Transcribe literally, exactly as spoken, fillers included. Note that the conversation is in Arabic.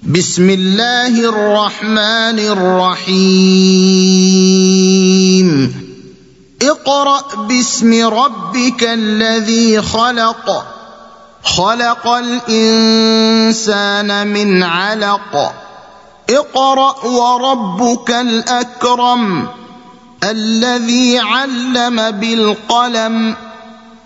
بسم الله الرحمن الرحيم اقرأ باسم ربك الذي خلق خلق الإنسان من علق اقرأ وربك الأكرم الذي علم بالقلم